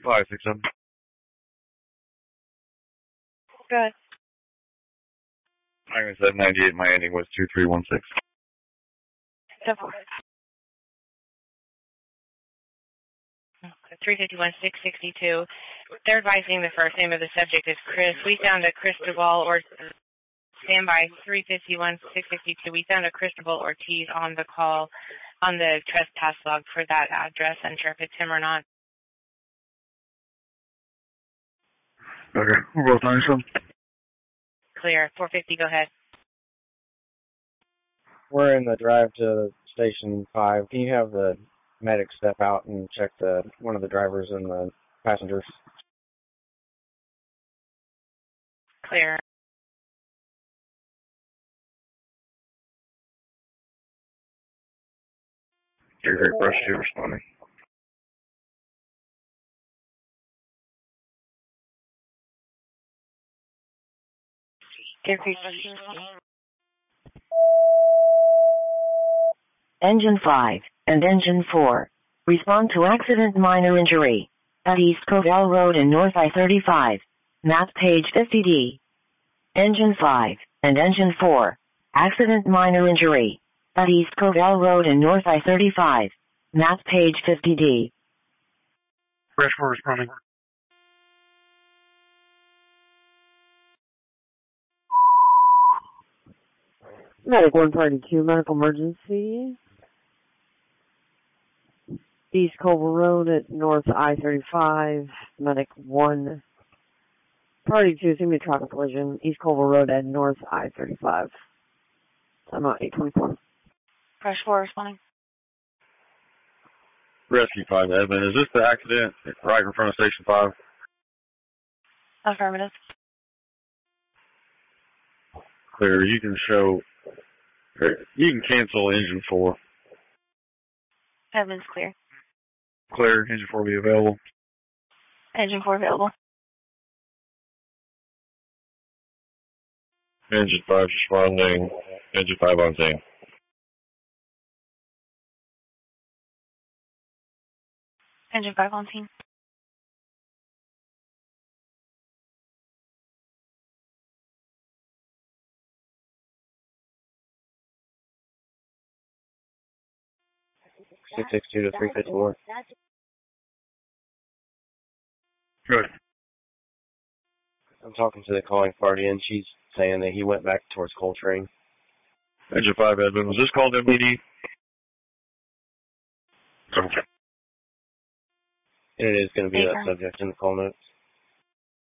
567. Good. I said 98. My ending was 2316. Simple. 351-662. They're advising the first name of the subject is Chris. We found a Cristobal or standby 351-662. We found a Cristobal Ortiz on the call on the trespass log for that address. Unsure if it's him or not. Okay, we're both on some. Clear. 450. Go ahead. We're in the drive to Station 5. Can you have the medic step out and check one of the drivers and the passengers? Clear. You're great, Brush. You're responding. Engine 5 and Engine 4. Respond to accident minor injury at East Covell Road and North I-35. Map page 50D. Engine 5 and Engine 4. Accident minor injury at East Covell Road and North I-35. Map page 50D. Brush, we're responding. Medic 132, medical emergency. East Culver Road at North I-35. Medic 1. Party 2, see me traffic collision. East Culver Road at North I-35. I'm out 824. Brush 4 responding. Rescue 5, Edmund. Is this the accident right in front of Station 5? Affirmative. Clear. You can show. You can cancel Engine 4. Edmund's clear. Clear. Engine 4 will be available. Engine 4 available. Engine 5 responding. Engine 5 on scene. Engine 5 on scene. (662 to 351). Good. I'm talking to the calling party, and she's saying that he went back towards Coltrane. Engine 5, Edmund. Was this called MPD? Okay. And it is going to be that subject in the call notes.